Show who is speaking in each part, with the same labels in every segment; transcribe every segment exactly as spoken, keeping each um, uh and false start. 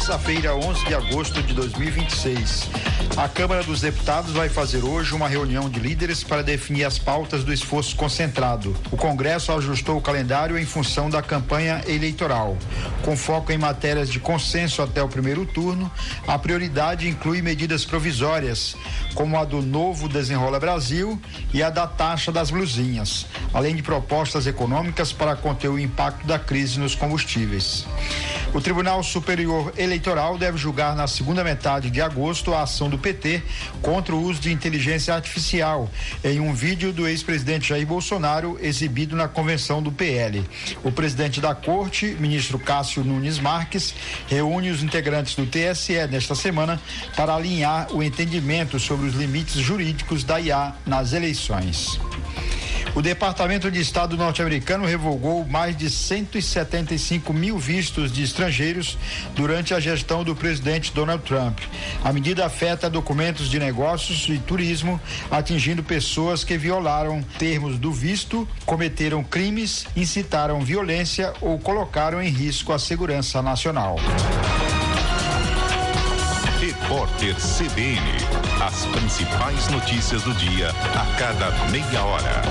Speaker 1: terça-feira, onze de agosto de dois mil e vinte e seis. A Câmara dos Deputados vai fazer hoje uma reunião de líderes para definir as pautas do esforço concentrado. O Congresso ajustou o calendário em função da campanha eleitoral. Com foco em matérias de consenso até o primeiro turno, a prioridade inclui medidas provisórias, como a do novo Desenrola Brasil e a da taxa das blusinhas, além de propostas econômicas para conter o impacto da crise nos combustíveis. O Tribunal Superior Eleitoral deve julgar na segunda metade de agosto a ação do P T contra o uso de inteligência artificial em um vídeo do ex-presidente Jair Bolsonaro exibido na convenção do P L. O presidente da Corte, ministro Cássio Nunes Marques, reúne os integrantes do T S E nesta semana para alinhar o entendimento sobre os limites jurídicos da I A nas eleições. O Departamento de Estado norte-americano revogou mais de cento e setenta e cinco mil vistos de estrangeiros durante a gestão do presidente Donald Trump. A medida afeta documentos de negócios e turismo, atingindo pessoas que violaram termos do visto, cometeram crimes, incitaram violência ou colocaram em risco a segurança nacional.
Speaker 2: Repórter C B N. As principais notícias do dia a cada meia hora.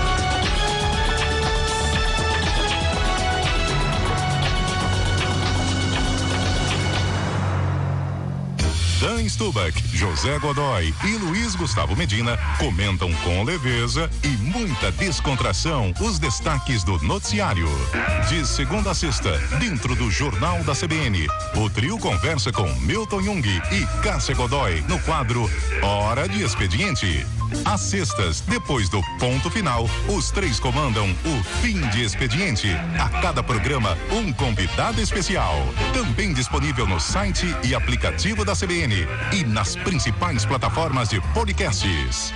Speaker 2: Dan Stubach, José Godoy e Luiz Gustavo Medina comentam com leveza e muita descontração os destaques do noticiário. De segunda a sexta, dentro do Jornal da C B N, o trio conversa com Milton Jung e Cássia Godoy no quadro Hora de Expediente. Às sextas, depois do ponto final, os três comandam o Fim de Expediente. A cada programa, um convidado especial. Também disponível no site e aplicativo da C B N e nas principais plataformas de podcasts.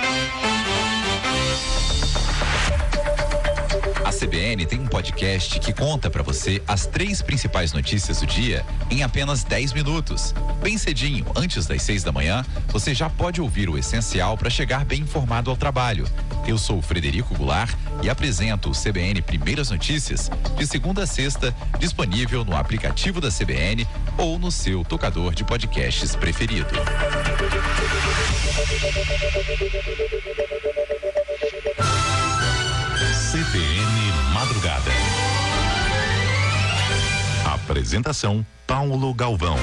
Speaker 3: A C B N tem um podcast que conta para você as três principais notícias do dia em apenas dez minutos. Bem cedinho, antes das seis da manhã, você já pode ouvir o essencial para chegar bem informado ao trabalho. Eu sou o Frederico Goulart e apresento o C B N Primeiras Notícias de segunda a sexta, disponível no aplicativo da C B N ou no seu tocador de podcasts preferido.
Speaker 2: C B N Madrugada. Apresentação Paulo Galvão.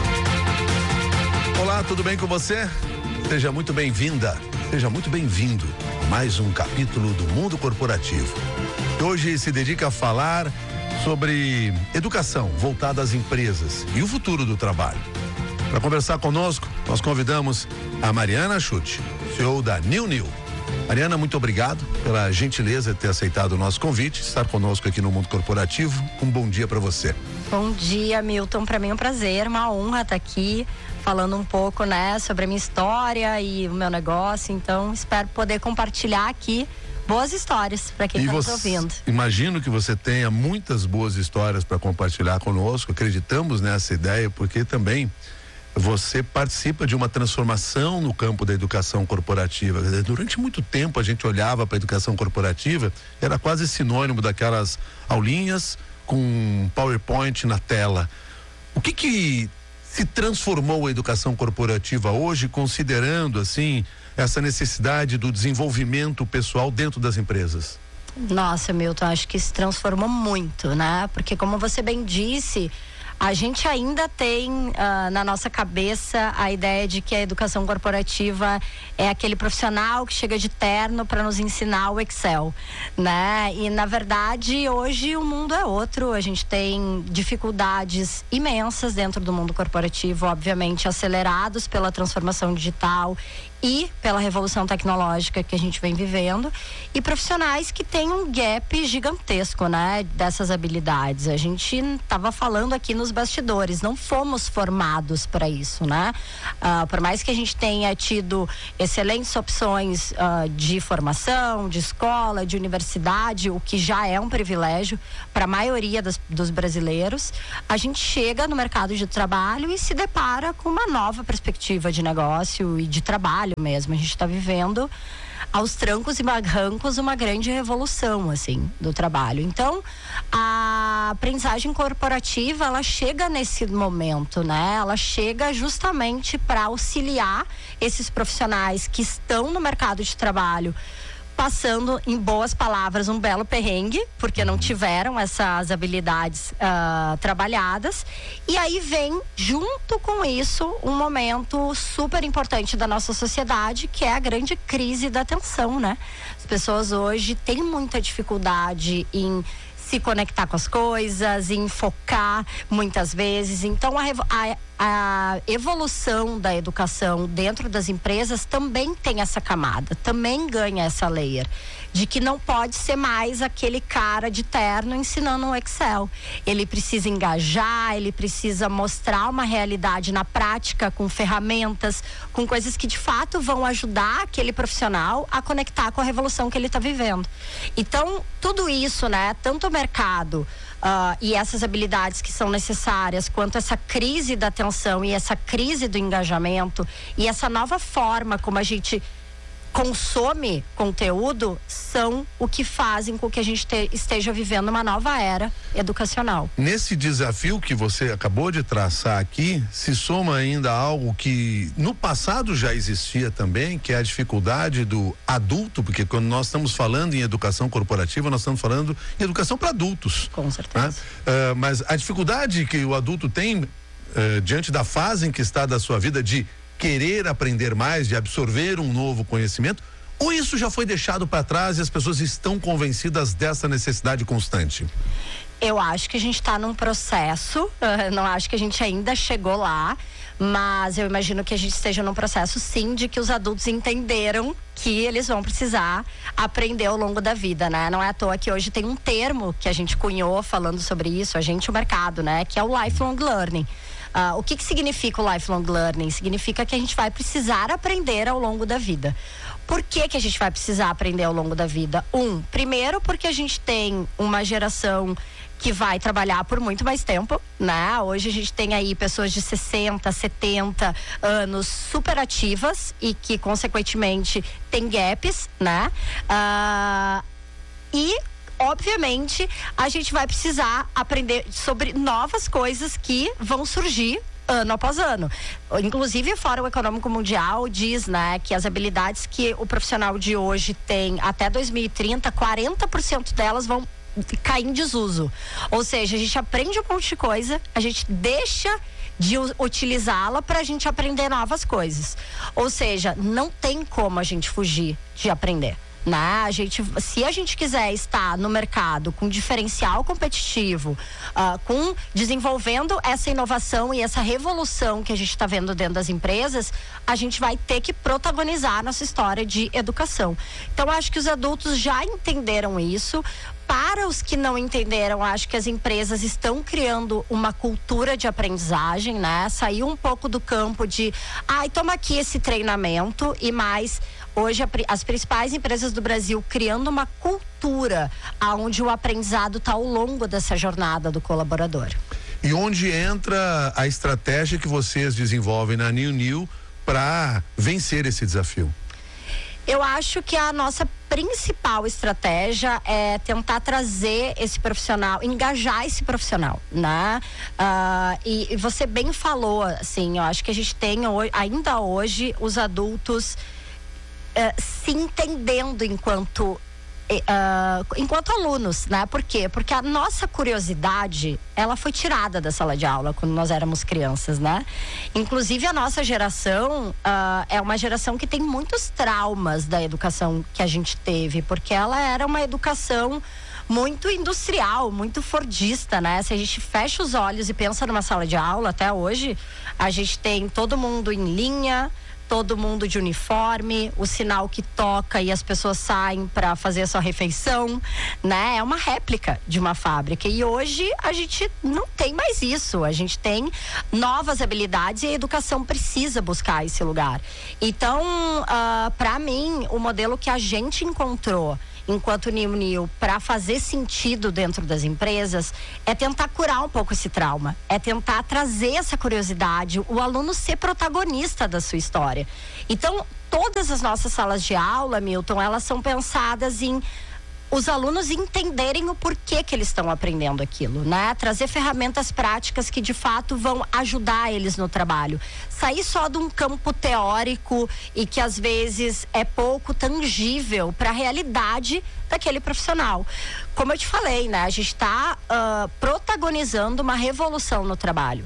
Speaker 4: Olá, tudo bem com você? Seja muito bem-vinda, seja muito bem-vindo a mais um capítulo do Mundo Corporativo. Hoje se dedica a falar sobre educação voltada às empresas e o futuro do trabalho. Para conversar conosco, nós convidamos a Mariana Schutt, C E O da New New. Mariana, muito obrigado pela gentileza de ter aceitado o nosso convite, estar conosco aqui no Mundo Corporativo. Um bom dia para você.
Speaker 5: Bom dia, Milton. Para mim é um prazer, uma honra estar aqui falando um pouco, né, sobre a minha história e o meu negócio. Então, espero poder compartilhar aqui boas histórias para quem está nos ouvindo.
Speaker 4: Imagino que você tenha muitas boas histórias para compartilhar conosco. Acreditamos nessa ideia porque também você participa de uma transformação no campo da educação corporativa. Durante muito tempo a gente olhava para a educação corporativa, era quase sinônimo daquelas aulinhas com PowerPoint na tela. O que que se transformou a educação corporativa hoje, considerando assim essa necessidade do desenvolvimento pessoal dentro das empresas?
Speaker 5: Nossa, Milton, acho que se transformou muito, né? Porque como você bem disse, a gente ainda tem uh, na nossa cabeça a ideia de que a educação corporativa é aquele profissional que chega de terno para nos ensinar o Excel, né? E na verdade hoje o mundo é outro, a gente tem dificuldades imensas dentro do mundo corporativo, obviamente acelerados pela transformação digital e pela revolução tecnológica que a gente vem vivendo, e profissionais que têm um gap gigantesco, né, dessas habilidades. A gente estava falando aqui nos bastidores, não fomos formados para isso, né? Uh, por mais que a gente tenha tido excelentes opções uh, de formação, de escola, de universidade, o que já é um privilégio para a maioria das, dos brasileiros, a gente chega no mercado de trabalho e se depara com uma nova perspectiva de negócio e de trabalho mesmo. A gente está vivendo aos trancos e barrancos uma grande revolução, assim, do trabalho. Então, a aprendizagem corporativa, ela chega nesse momento, né? Ela chega justamente para auxiliar esses profissionais que estão no mercado de trabalho, passando, em boas palavras, um belo perrengue, porque não tiveram essas habilidades uh, trabalhadas. E aí vem, junto com isso, um momento super importante da nossa sociedade, que é a grande crise da atenção, né? As pessoas hoje têm muita dificuldade em se conectar com as coisas, em focar muitas vezes. Então, a, a, a evolução da educação dentro das empresas também tem essa camada, também ganha essa layer, de que não pode ser mais aquele cara de terno ensinando um Excel. Ele precisa engajar, ele precisa mostrar uma realidade na prática, com ferramentas, com coisas que de fato vão ajudar aquele profissional a conectar com a revolução que ele está vivendo. Então, tudo isso, né, tanto o mercado uh, e essas habilidades que são necessárias, quanto essa crise da atenção e essa crise do engajamento e essa nova forma como a gente consome conteúdo, são o que fazem com que a gente te, esteja vivendo uma nova era educacional.
Speaker 4: Nesse desafio que você acabou de traçar aqui, se soma ainda algo que no passado já existia também, que é a dificuldade do adulto, porque quando nós estamos falando em educação corporativa, nós estamos falando em educação para adultos.
Speaker 5: Com certeza.
Speaker 4: Né? Uh, mas a dificuldade que o adulto tem uh, diante da fase em que está da sua vida de querer aprender mais, de absorver um novo conhecimento, ou isso já foi deixado para trás e as pessoas estão convencidas dessa necessidade constante?
Speaker 5: Eu acho que a gente está num processo, uh, não acho que a gente ainda chegou lá, mas eu imagino que a gente esteja num processo, sim, de que os adultos entenderam que eles vão precisar aprender ao longo da vida, né? Não é à toa que hoje tem um termo que a gente cunhou falando sobre isso, a gente, o mercado, né? Que é o lifelong learning. Uh, o que que significa o lifelong learning? Significa que a gente vai precisar aprender ao longo da vida. Por que que a gente vai precisar aprender ao longo da vida? Um, primeiro porque a gente tem uma geração que vai trabalhar por muito mais tempo, né? Hoje a gente tem aí pessoas de sessenta, setenta anos super ativas e que consequentemente tem gaps, né? Uh, e obviamente, a gente vai precisar aprender sobre novas coisas que vão surgir ano após ano. Inclusive, o Fórum Econômico Mundial diz, né, que as habilidades que o profissional de hoje tem até dois mil e trinta, quarenta por cento delas vão cair em desuso. Ou seja, a gente aprende um monte de coisa, a gente deixa de utilizá-la para a gente aprender novas coisas. Ou seja, não tem como a gente fugir de aprender. Né? A gente, se a gente quiser estar no mercado com diferencial competitivo, uh, com desenvolvendo essa inovação e essa revolução que a gente está vendo dentro das empresas, a gente vai ter que protagonizar a nossa história de educação. Então, acho que os adultos já entenderam isso. Para os que não entenderam, acho que as empresas estão criando uma cultura de aprendizagem, né? Saiu um pouco do campo de, ai, toma aqui esse treinamento e mais. Hoje, as principais empresas do Brasil criando uma cultura onde o aprendizado está ao longo dessa jornada do colaborador.
Speaker 4: E onde entra a estratégia que vocês desenvolvem na New New para vencer esse desafio?
Speaker 5: Eu acho que a nossa principal estratégia é tentar trazer esse profissional, engajar esse profissional, né? Uh, e, e você bem falou, assim, eu acho que a gente tem ainda hoje os adultos uh, se entendendo enquanto Uh, enquanto alunos, né? Por quê? Porque a nossa curiosidade, ela foi tirada da sala de aula quando nós éramos crianças, né? Inclusive a nossa geração uh, é uma geração que tem muitos traumas da educação que a gente teve, porque ela era uma educação muito industrial, muito fordista, né? Se a gente fecha os olhos e pensa numa sala de aula, até hoje, a gente tem todo mundo em linha, todo mundo de uniforme, o sinal que toca e as pessoas saem para fazer a sua refeição, né? É uma réplica de uma fábrica e hoje a gente não tem mais isso, a gente tem novas habilidades e a educação precisa buscar esse lugar. Então, uh, para mim, o modelo que a gente encontrou enquanto New New, para fazer sentido dentro das empresas, é tentar curar um pouco esse trauma, é tentar trazer essa curiosidade, o aluno ser protagonista da sua história. Então, todas as nossas salas de aula, Milton, elas são pensadas em os alunos entenderem o porquê que eles estão aprendendo aquilo, né? Trazer ferramentas práticas que de fato vão ajudar eles no trabalho. Sair só de um campo teórico e que às vezes é pouco tangível para a realidade daquele profissional. Como eu te falei, né? A gente está uh, protagonizando uma revolução no trabalho.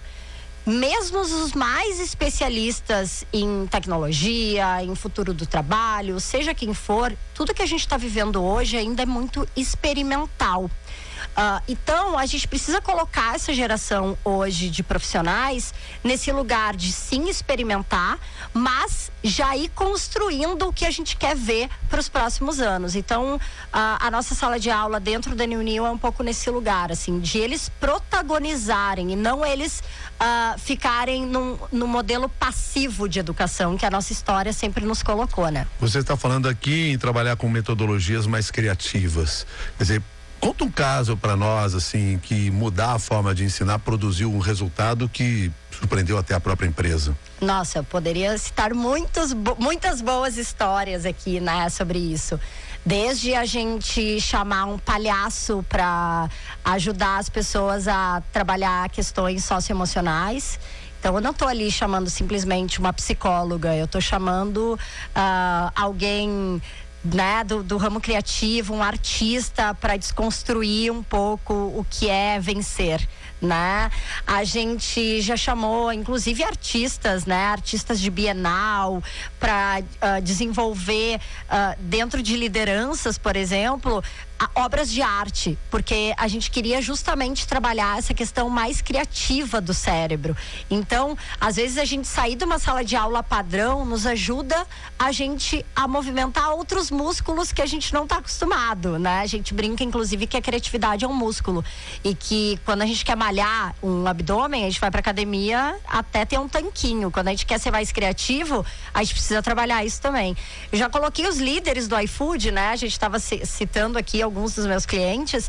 Speaker 5: Mesmo os mais especialistas em tecnologia, em futuro do trabalho, seja quem for, tudo que a gente está vivendo hoje ainda é muito experimental. Uh, então, a gente precisa colocar essa geração hoje de profissionais nesse lugar de sim experimentar, mas já ir construindo o que a gente quer ver para os próximos anos. Então, uh, a nossa sala de aula dentro da New New é um pouco nesse lugar, assim, de eles protagonizarem e não eles uh, ficarem num, num modelo passivo de educação que a nossa história sempre nos colocou, né?
Speaker 4: Você está falando aqui em trabalhar com metodologias mais criativas. Quer dizer, conta um caso para nós, assim, que mudar a forma de ensinar produziu um resultado que surpreendeu até a própria empresa.
Speaker 5: Nossa, eu poderia citar muitos, muitas boas histórias aqui, né, sobre isso. Desde a gente chamar um palhaço para ajudar as pessoas a trabalhar questões socioemocionais. Então, eu não estou ali chamando simplesmente uma psicóloga, eu estou chamando uh, alguém, né, do, do ramo criativo, um artista, para desconstruir um pouco o que é vencer, né? A gente já chamou, inclusive, artistas, né, artistas de Bienal, para uh, desenvolver uh, dentro de lideranças, por exemplo, a, obras de arte, porque a gente queria justamente trabalhar essa questão mais criativa do cérebro. Então, às vezes a gente sair de uma sala de aula padrão nos ajuda a gente a movimentar outros músculos que a gente não está acostumado, né? A gente brinca, inclusive, que a criatividade é um músculo e que quando a gente quer malhar um abdômen, a gente vai para academia até ter um tanquinho. Quando a gente quer ser mais criativo, a gente precisa trabalhar isso também. Eu já coloquei os líderes do iFood, né? A gente estava citando aqui alguns dos meus clientes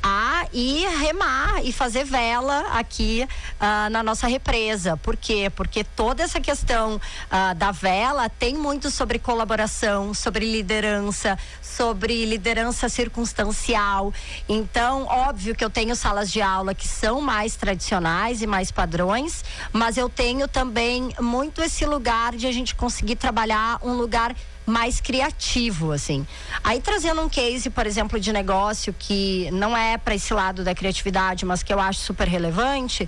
Speaker 5: a ir remar e fazer vela aqui uh, na nossa represa. Por quê? Porque toda essa questão uh, da vela tem muito sobre colaboração, sobre liderança, sobre liderança circunstancial. Então, óbvio que eu tenho salas de aula que são mais tradicionais e mais padrões, mas eu tenho também muito esse lugar de a gente conseguir trabalhar um lugar mais criativo, assim. Aí, trazendo um case, por exemplo, de negócio que não é para esse lado da criatividade, mas que eu acho super relevante,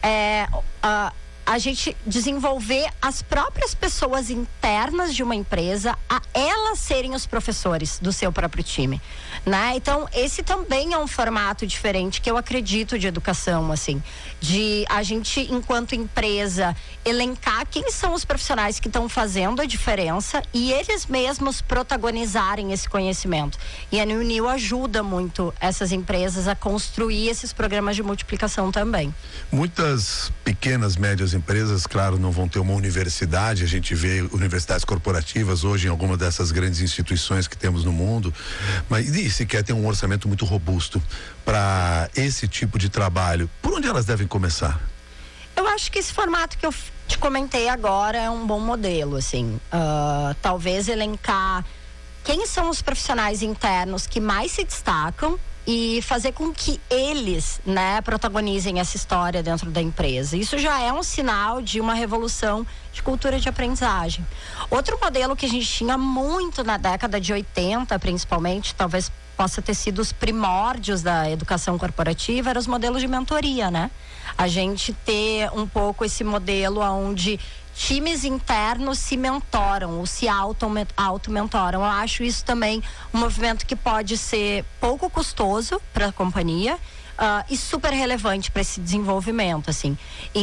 Speaker 5: é uh, a gente desenvolver as próprias pessoas internas de uma empresa a elas serem os professores do seu próprio time, né? Então, esse também é um formato diferente que eu acredito de educação, assim, de a gente, enquanto empresa, elencar quem são os profissionais que estão fazendo a diferença e eles mesmos protagonizarem esse conhecimento. E a New New ajuda muito essas empresas a construir esses programas de multiplicação também.
Speaker 4: Muitas pequenas, médias empresas, claro, não vão ter uma universidade. A gente vê universidades corporativas hoje em alguma dessas grandes instituições que temos no mundo, mas e se quer ter um orçamento muito robusto para esse tipo de trabalho, por onde elas devem começar?
Speaker 5: Eu acho que esse formato que eu te comentei agora é um bom modelo, assim, uh, talvez elencar quem são os profissionais internos que mais se destacam e fazer com que eles, né, protagonizem essa história dentro da empresa. Isso já é um sinal de uma revolução de cultura de aprendizagem. Outro modelo que a gente tinha muito na década de oitenta, principalmente, talvez possa ter sido os primórdios da educação corporativa, eram os modelos de mentoria, né? A gente ter um pouco esse modelo onde times internos se mentoram ou se auto-mentoram. Eu acho isso também um movimento que pode ser pouco custoso para a companhia uh, e super relevante para esse desenvolvimento, assim.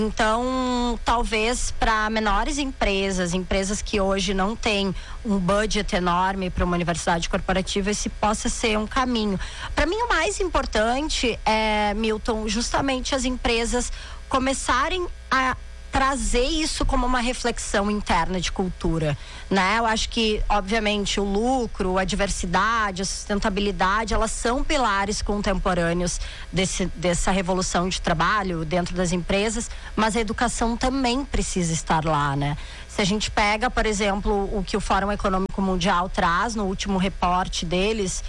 Speaker 5: Então, talvez para menores empresas, empresas que hoje não têm um budget enorme para uma universidade corporativa, esse possa ser um caminho. Para mim, o mais importante é, Milton, justamente as empresas começarem a trazer isso como uma reflexão interna de cultura, né? Eu acho que, obviamente, o lucro, a diversidade, a sustentabilidade, elas são pilares contemporâneos desse, dessa revolução de trabalho dentro das empresas, mas a educação também precisa estar lá, né? Se a gente pega, por exemplo, o que o Fórum Econômico Mundial traz no último reporte deles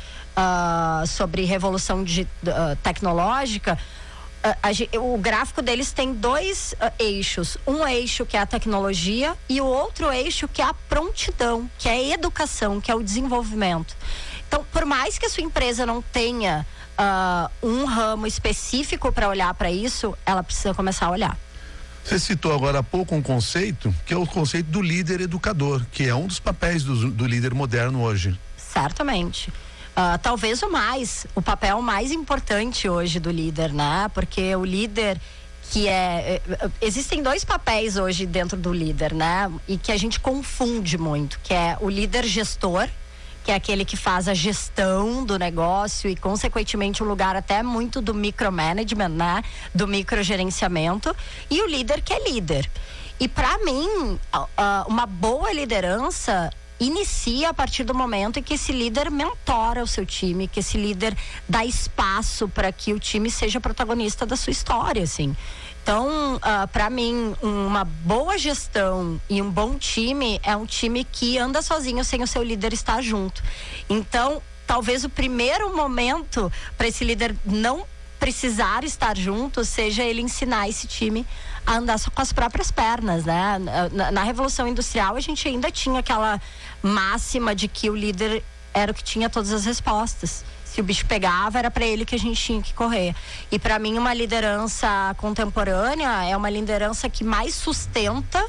Speaker 5: uh, sobre revolução de, uh, tecnológica, A, a, o gráfico deles tem dois uh, eixos. Um eixo que é a tecnologia e o outro eixo que é a prontidão, que é a educação, que é o desenvolvimento. Então, por mais que a sua empresa não tenha uh, um ramo específico para olhar para isso, ela precisa começar a olhar.
Speaker 4: Você citou agora há pouco um conceito, que é o conceito do líder educador, que é um dos papéis do, do líder moderno hoje.
Speaker 5: Certamente. Uh, talvez o mais, o papel mais importante hoje do líder, né? Porque o líder que é... Existem dois papéis hoje dentro do líder, né? E que a gente confunde muito, que é o líder gestor, que é aquele que faz a gestão do negócio e, consequentemente, um lugar até muito do micromanagement, né? Do microgerenciamento. E o líder que é líder. E, para mim, uh, uma boa liderança inicia a partir do momento em que esse líder mentora o seu time, que esse líder dá espaço para que o time seja protagonista da sua história, assim. Então, uh, para mim, uma boa gestão e um bom time é um time que anda sozinho sem o seu líder estar junto. Então, talvez o primeiro momento para esse líder não precisar estar junto seja ele ensinar esse time a andar só com as próprias pernas, né? Na, na Revolução Industrial, a gente ainda tinha aquela máxima de que o líder era o que tinha todas as respostas. Se o bicho pegava, era para ele que a gente tinha que correr. E para mim, uma liderança contemporânea é uma liderança que mais sustenta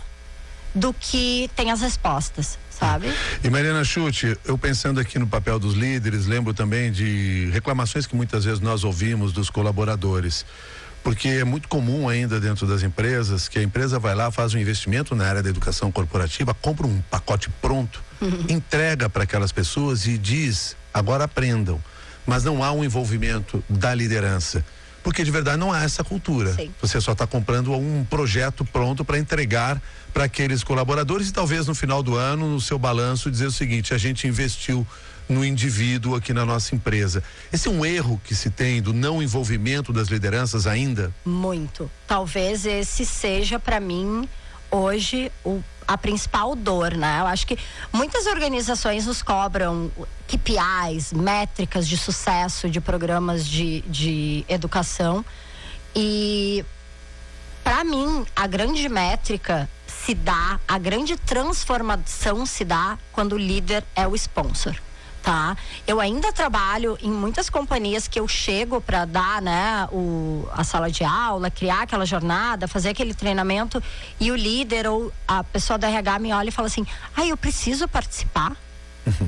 Speaker 5: do que tem as respostas, sabe?
Speaker 4: E Mariana Schutte, eu pensando aqui no papel dos líderes, lembro também de reclamações que muitas vezes nós ouvimos dos colaboradores. Porque é muito comum ainda dentro das empresas que a empresa vai lá, faz um investimento na área da educação corporativa, compra um pacote pronto, uhum. entrega para aquelas pessoas e diz, agora aprendam. Mas não há um envolvimento da liderança. Porque de verdade não há essa cultura. Sim. Você só está comprando um projeto pronto para entregar para aqueles colaboradores e talvez no final do ano, no seu balanço, dizer o seguinte: a gente investiu no indivíduo aqui na nossa empresa. Esse é um erro que se tem do não envolvimento das lideranças ainda? Muito.
Speaker 5: Talvez esse seja, para mim, hoje, o, a principal dor, né? Eu acho que muitas organizações nos cobram K P Is, métricas de sucesso de programas de, de educação. E, para mim, a grande métrica se dá, a grande transformação se dá quando o líder é o sponsor. Tá? Eu ainda trabalho em muitas companhias que eu chego para dar, né, o, a sala de aula, criar aquela jornada, fazer aquele treinamento e o líder ou a pessoa da R H me olha e fala assim: ah, eu preciso participar? Uhum.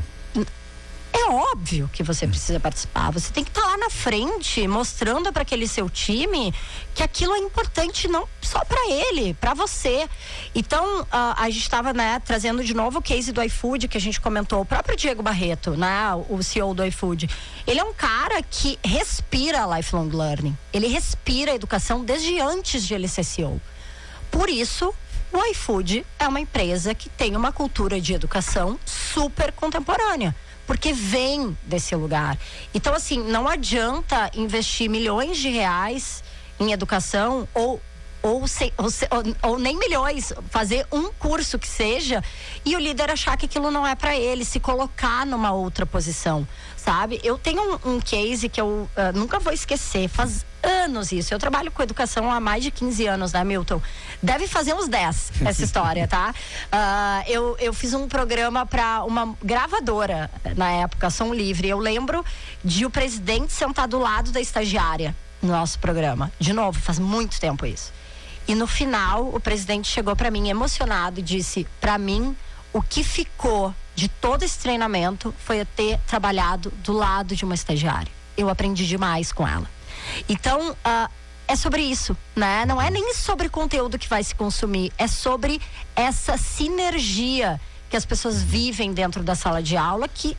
Speaker 5: É óbvio que você precisa participar. Você tem que estar lá na frente, mostrando para aquele seu time que aquilo é importante não só para ele, para você. Então, uh, a gente estava, né, trazendo de novo o case do iFood que a gente comentou. O próprio Diego Barreto, né, o C E O do iFood. Ele é um cara que respira lifelong learning. Ele respira educação desde antes de ele ser C E O. Por isso, o iFood é uma empresa que tem uma cultura de educação super contemporânea. Porque vem desse lugar. Então, assim, não adianta investir milhões de reais em educação ou, ou, se, ou, se, ou, ou nem milhões, fazer um curso que seja e o líder achar que aquilo não é para ele, se colocar numa outra posição, sabe? Eu tenho um, um case que eu uh, nunca vou esquecer, faz anos isso. Eu trabalho com educação há mais de quinze anos, né, Milton? Deve fazer uns dez essa história, tá? Uh, eu, eu fiz um programa para uma gravadora na época, Som Livre. Eu lembro de o presidente sentar do lado da estagiária no nosso programa. De novo, faz muito tempo isso. E no final, o presidente chegou para mim emocionado e disse: para mim, o que ficou de todo esse treinamento foi eu ter trabalhado do lado de uma estagiária. Eu aprendi demais com ela. Então, uh, é sobre isso, né? Não é nem sobre conteúdo que vai se consumir, é sobre essa sinergia que as pessoas vivem dentro da sala de aula, que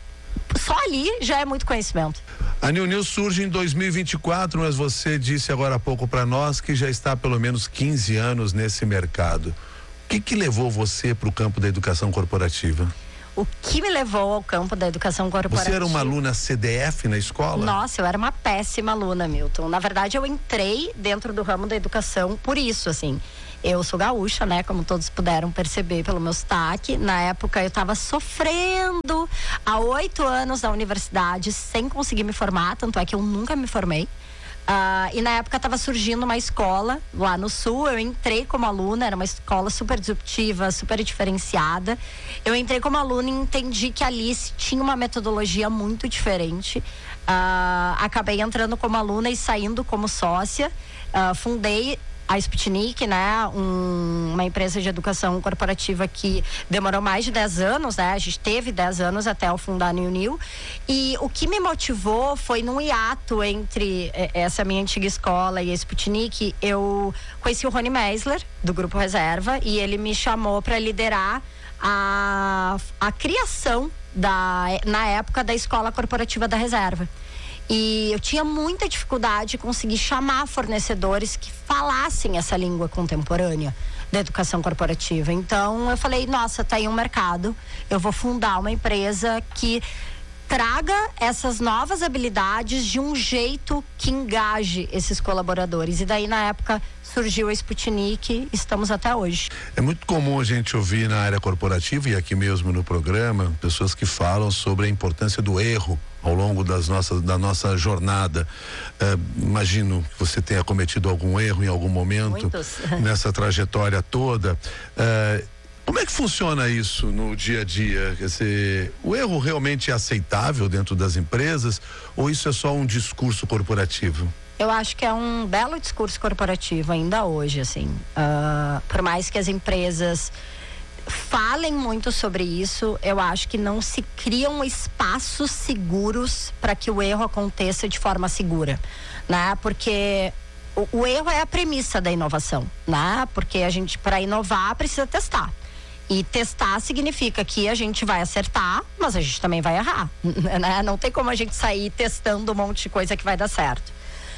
Speaker 5: só ali já é muito conhecimento.
Speaker 4: A New New surge em dois mil e vinte e quatro, mas você disse agora há pouco para nós que já está há pelo menos quinze anos nesse mercado. O que que levou você para o campo da educação corporativa?
Speaker 5: O que me levou ao campo da educação corporativa?
Speaker 4: Você era uma aluna C D F na escola?
Speaker 5: Nossa, eu era uma péssima aluna, Milton. Na verdade, eu entrei dentro do ramo da educação por isso, assim. Eu sou gaúcha, né? Como todos puderam perceber pelo meu sotaque. Na época, eu estava sofrendo há oito anos na universidade sem conseguir me formar. Tanto é que eu nunca me formei. Uh, e na época estava surgindo uma escola lá no sul. Eu entrei como aluna, era uma escola super disruptiva, super diferenciada. Eu entrei como aluna e entendi que ali tinha uma metodologia muito diferente. Uh, acabei entrando como aluna e saindo como sócia. Uh, fundei a Sputnik, né? Um, uma empresa de educação corporativa que demorou mais de dez anos, né? A gente teve dez anos até eu fundar a New New. E o que me motivou foi num hiato entre essa minha antiga escola e a Sputnik. Eu conheci o Rony Meisler, do Grupo Reserva, e ele me chamou para liderar a, a criação da, na época da Escola Corporativa da Reserva. E eu tinha muita dificuldade de conseguir chamar fornecedores que falassem essa língua contemporânea da educação corporativa. Então eu falei, nossa, tá aí um mercado, eu vou fundar uma empresa que traga essas novas habilidades de um jeito que engaje esses colaboradores. E daí, na época, surgiu a Sputnik, estamos até hoje.
Speaker 4: É muito comum a gente ouvir na área corporativa e aqui mesmo no programa, pessoas que falam sobre a importância do erro ao longo das nossas, da nossa jornada. É, imagino que você tenha cometido algum erro em algum momento.
Speaker 5: Muitos.
Speaker 4: Nessa trajetória toda. É, como é que funciona isso no dia a dia? Quer dizer, o erro realmente é aceitável dentro das empresas ou isso é só um discurso corporativo?
Speaker 5: Eu acho que é um belo discurso corporativo ainda hoje, assim. Uh, por mais que as empresas falem muito sobre isso, eu acho que não se criam espaços seguros para que o erro aconteça de forma segura, né? Porque o, o erro é a premissa da inovação, né? Porque a gente, para inovar, precisa testar. E testar significa que a gente vai acertar, mas a gente também vai errar, né? Não tem como a gente sair testando um monte de coisa que vai dar certo.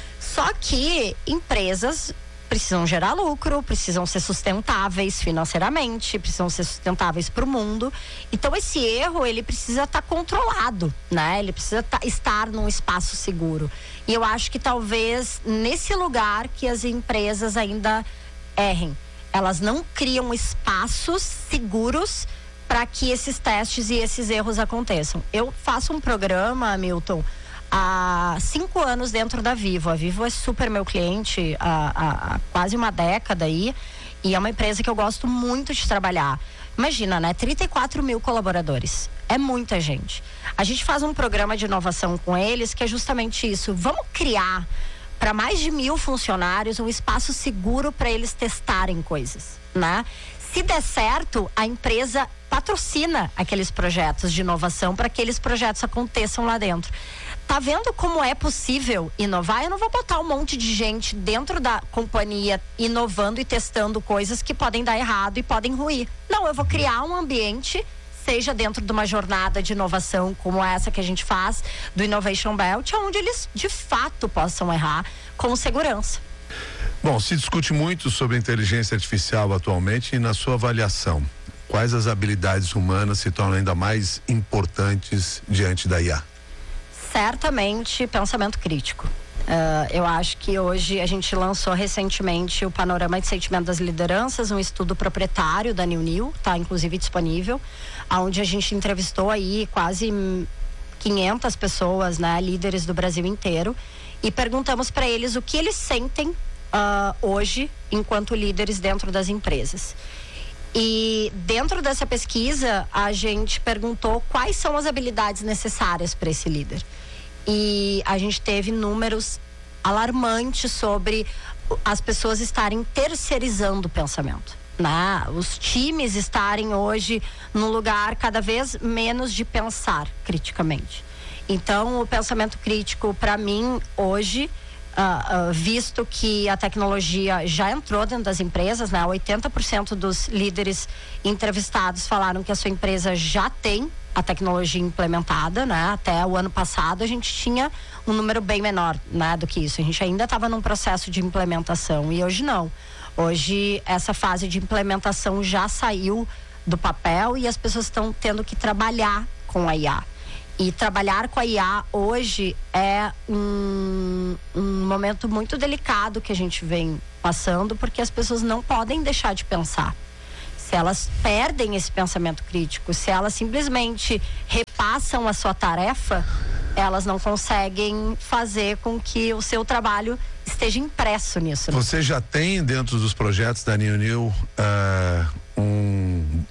Speaker 5: Só que empresas precisam gerar lucro, precisam ser sustentáveis financeiramente, precisam ser sustentáveis para o mundo. Então esse erro, ele precisa estar tá controlado, né? Ele precisa tá, estar num espaço seguro. E eu acho que talvez nesse lugar que as empresas ainda errem. Elas não criam espaços seguros para que esses testes e esses erros aconteçam. Eu faço um programa, Milton, há cinco anos dentro da Vivo. A Vivo é super meu cliente há, há, há quase uma década aí, e é uma empresa que eu gosto muito de trabalhar. Imagina, né? trinta e quatro mil colaboradores. É muita gente. A gente faz um programa de inovação com eles que é justamente isso. Vamos criar para mais de mil funcionários um espaço seguro para eles testarem coisas, né? Se der certo, a empresa patrocina aqueles projetos de inovação para que aqueles projetos aconteçam lá dentro. Tá vendo como é possível inovar? Eu não vou botar um monte de gente dentro da companhia inovando e testando coisas que podem dar errado e podem ruir. Não, eu vou criar um ambiente, seja dentro de uma jornada de inovação como essa que a gente faz, do Innovation Belt, onde eles de fato possam errar com segurança.
Speaker 4: Bom, se discute muito sobre inteligência artificial atualmente, e na sua avaliação, quais as habilidades humanas se tornam ainda mais importantes diante da I A?
Speaker 5: Certamente pensamento crítico. Uh, eu acho que hoje a gente lançou recentemente o Panorama de Sentimento das Lideranças, um estudo proprietário da New New, está inclusive disponível, onde a gente entrevistou aí quase quinhentas pessoas, né, líderes do Brasil inteiro, e perguntamos para eles o que eles sentem uh, hoje enquanto líderes dentro das empresas. E dentro dessa pesquisa a gente perguntou quais são as habilidades necessárias para esse líder. E a gente teve números alarmantes sobre as pessoas estarem terceirizando o pensamento, né? Os times estarem hoje num lugar cada vez menos de pensar criticamente. Então, o pensamento crítico, para mim, hoje, Uh, uh, visto que a tecnologia já entrou dentro das empresas, né? oitenta por cento dos líderes entrevistados falaram que a sua empresa já tem a tecnologia implementada, né? Até o ano passado a gente tinha um número bem menor, né, do que isso. A gente ainda estava num processo de implementação e hoje não. Hoje essa fase de implementação já saiu do papel e as pessoas estão tendo que trabalhar com a I A. E trabalhar com a I A hoje é um, um momento muito delicado que a gente vem passando, porque as pessoas não podem deixar de pensar. Se elas perdem esse pensamento crítico, se elas simplesmente repassam a sua tarefa, elas não conseguem fazer com que o seu trabalho esteja impresso nisso. Né?
Speaker 4: Você já tem dentro dos projetos da New New uh, um...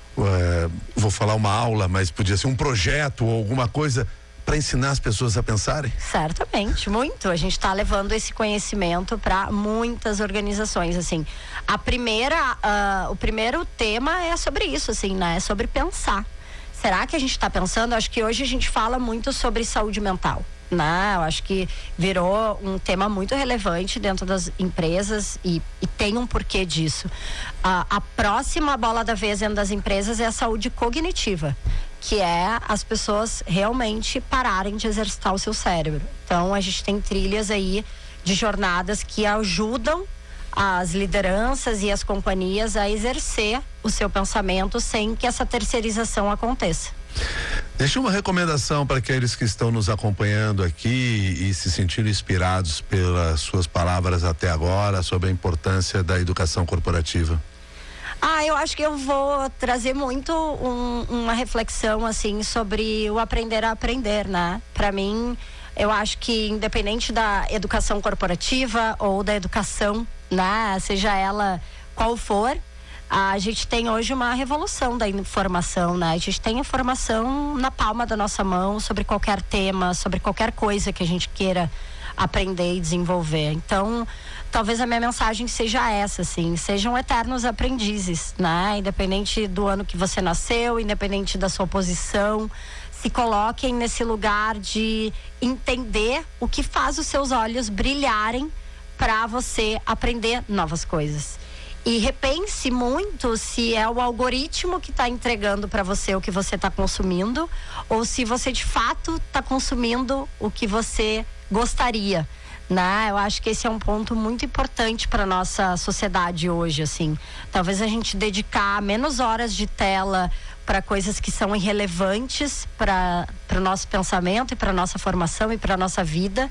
Speaker 4: Uh, vou falar uma aula, mas podia ser um projeto ou alguma coisa para ensinar as pessoas a pensarem?
Speaker 5: Certamente, muito. A gente está levando esse conhecimento para muitas organizações, assim. A primeira, uh, o primeiro tema é sobre isso, assim, né? É sobre pensar. Será que a gente está pensando? Acho que hoje a gente fala muito sobre saúde mental, né? Eu acho que virou um tema muito relevante dentro das empresas e, e tem um porquê disso. Uh, a próxima bola da vez dentro das empresas é a saúde cognitiva, que é as pessoas realmente pararem de exercitar o seu cérebro. Então a gente tem trilhas aí de jornadas que ajudam as lideranças e as companhias a exercer o seu pensamento sem que essa terceirização aconteça.
Speaker 4: Deixa uma recomendação para aqueles que estão nos acompanhando aqui e se sentiram inspirados pelas suas palavras até agora sobre a importância da educação corporativa.
Speaker 5: Ah, eu acho que eu vou trazer muito um, uma reflexão assim sobre o aprender a aprender, né? Para mim, eu acho que independente da educação corporativa ou da educação, né, seja ela qual for, a gente tem hoje uma revolução da informação, né? A gente tem informação na palma da nossa mão sobre qualquer tema, sobre qualquer coisa que a gente queira aprender e desenvolver. Então, talvez a minha mensagem seja essa, assim, sejam eternos aprendizes, né? Independente do ano que você nasceu, independente da sua posição, se coloquem nesse lugar de entender o que faz os seus olhos brilharem para você aprender novas coisas. E repense muito se é o algoritmo que está entregando para você o que você está consumindo ou se você de fato está consumindo o que você gostaria, né? Eu acho que esse é um ponto muito importante para nossa sociedade hoje, assim. Talvez a gente dedicar menos horas de tela para coisas que são irrelevantes para o nosso pensamento e para nossa formação e para nossa vida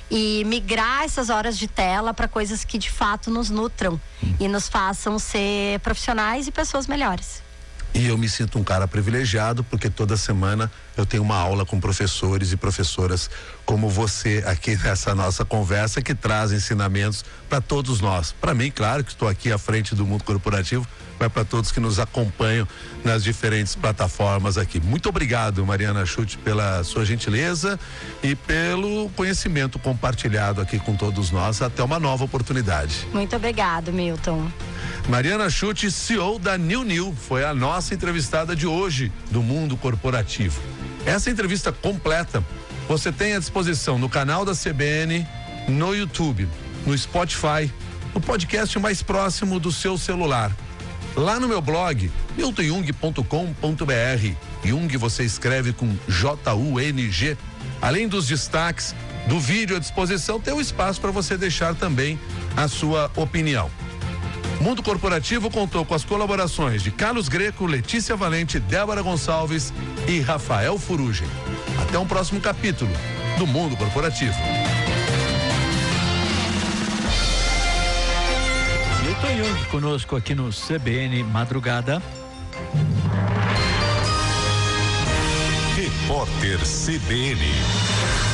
Speaker 5: e migrar essas horas de tela para coisas que de fato nos nutram e nos façam ser profissionais e pessoas melhores.
Speaker 4: E eu me sinto um cara privilegiado porque toda semana eu tenho uma aula com professores e professoras como você aqui nessa nossa conversa que traz ensinamentos para todos nós. Para mim, claro que estou aqui à frente do mundo corporativo, mas para todos que nos acompanham nas diferentes plataformas aqui. Muito obrigado, Mariana Schutt, pela sua gentileza e pelo conhecimento compartilhado aqui com todos nós. Até uma nova oportunidade.
Speaker 5: Muito obrigado, Milton.
Speaker 4: Mariana Schutt, C E O da New New, foi a nossa entrevistada de hoje do mundo corporativo. Essa entrevista completa você tem à disposição no canal da C B N, no YouTube, no Spotify, no podcast mais próximo do seu celular. Lá no meu blog, milton jung ponto com ponto b r. Jung você escreve com J U N G. Além dos destaques do vídeo à disposição, tem um espaço para você deixar também a sua opinião. Mundo Corporativo contou com as colaborações de Carlos Greco, Letícia Valente, Débora Gonçalves e Rafael Furugem. Até um próximo capítulo do Mundo Corporativo.
Speaker 6: Milton Jung conosco aqui no C B N Madrugada.
Speaker 2: Repórter C B N.